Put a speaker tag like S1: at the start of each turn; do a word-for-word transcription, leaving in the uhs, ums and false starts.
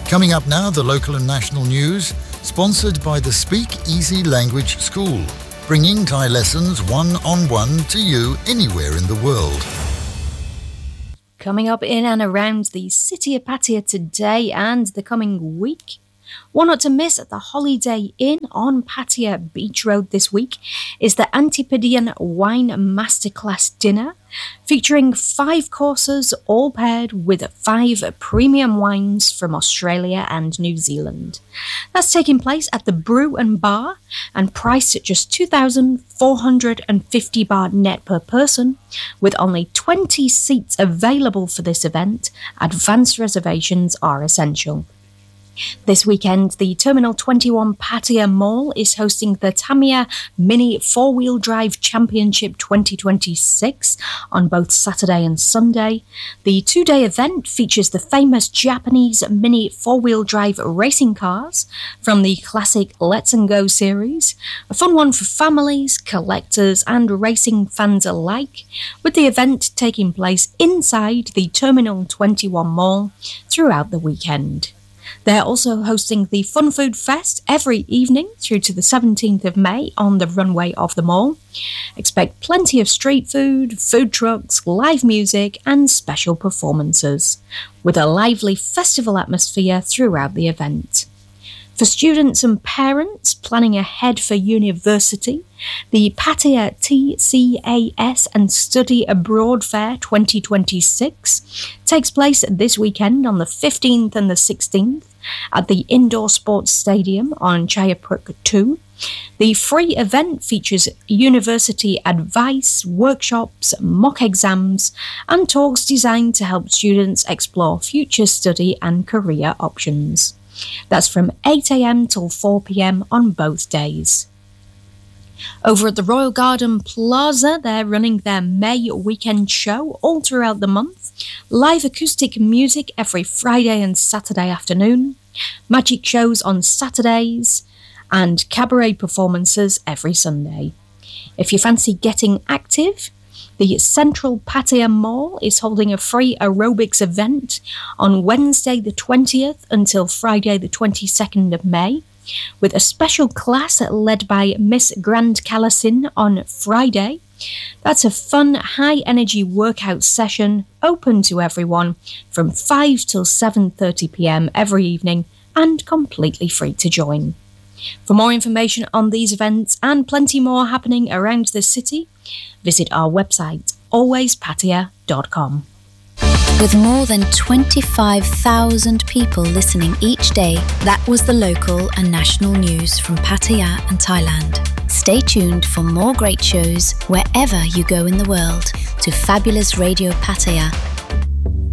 S1: Coming up now, the local and national news, sponsored by the Speak Easy Language School, bringing Thai lessons one-on-one to you anywhere in the world.
S2: Coming up in and around the city of Pattaya today and the coming week. One not to miss at the Holiday Inn on Pattaya Beach Road this week is the Antipodean Wine Masterclass Dinner, featuring five courses all paired with five premium wines from Australia and New Zealand. That's taking place at the Brew and Bar and priced at just two thousand four hundred fifty baht net per person, with only twenty seats available for this event. Advanced reservations are essential. This weekend, the Terminal twenty-one Pattaya Mall is hosting the Tamiya Mini four-Wheel Drive Championship twenty twenty-six on both Saturday and Sunday. The two-day event features the famous Japanese Mini four-wheel drive racing cars from the classic Let's and Go series, a fun one for families, collectors and racing fans alike, with the event taking place inside the Terminal twenty-one Mall throughout the weekend. They're also hosting the Fun Food Fest every evening through to the seventeenth of May on the runway of the mall. Expect plenty of street food, food trucks, live music and special performances, with a lively festival atmosphere throughout the event. For students and parents planning ahead for university, the Pattaya T C A S and Study Abroad Fair twenty twenty-six takes place this weekend on the fifteenth and the sixteenth at the Indoor Sports Stadium on Chayapuk two. The free event features university advice, workshops, mock exams, and talks designed to help students explore future study and career options. That's from eight a.m. till four p.m. on both days. Over at the Royal Garden Plaza, they're running their May weekend show all throughout the month. Live acoustic music every Friday and Saturday afternoon, magic shows on Saturdays, and cabaret performances every Sunday. If you fancy getting active, the Central Pattaya Mall is holding a free aerobics event on Wednesday the twentieth until Friday the twenty-second of May, with a special class led by Miss Grand Kalasin on Friday. That's a fun, high-energy workout session open to everyone from five till seven thirty p.m. every evening and completely free to join. For more information on these events and plenty more happening around the city, visit our website, always pattaya dot com.
S3: With more than twenty-five thousand people listening each day, that was the local and national news from Pattaya and Thailand. Stay tuned for more great shows wherever you go in the world to Fabulous Radio Pattaya